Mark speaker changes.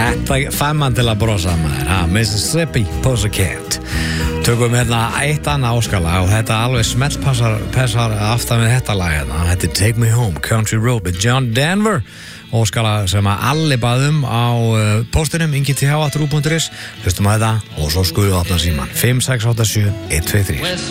Speaker 1: Þetta fær mann til að brosa maður. Mississippi Pussycat. Tökum hérna eitt annað áskala og þetta alveg smellpassar aftan við þetta lag hérna. Þetta Take Me Home, Country Road með John Denver. Óskala sem að allir baðum á póstinum ingi@ru.is. Hlustum á þetta og svo skulum við opna síman 5687123.